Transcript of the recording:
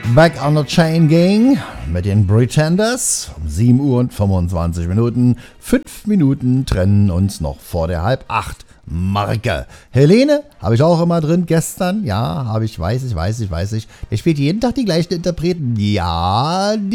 Back on the Chain Gang mit den Pretenders. Um 7 Uhr und 25 Minuten. 5 Minuten trennen uns noch vor der 7:30 Marke. Helene habe ich auch immer drin. Gestern, ja, habe ich, weiß ich. Der spielt jeden Tag die gleichen Interpreten. Ja,